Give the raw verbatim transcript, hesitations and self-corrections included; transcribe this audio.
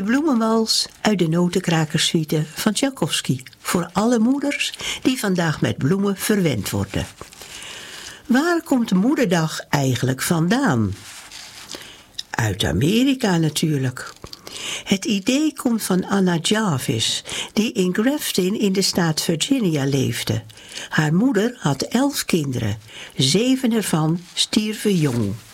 bloemenwals uit de Notenkrakerssuite van Tchaikovsky. Voor alle moeders die vandaag met bloemen verwend worden. Waar komt Moederdag eigenlijk vandaan? Uit Amerika natuurlijk. Het idee komt van Anna Jarvis, die in Grafton in de staat Virginia leefde. Haar moeder had elf kinderen, zeven ervan stierven jong.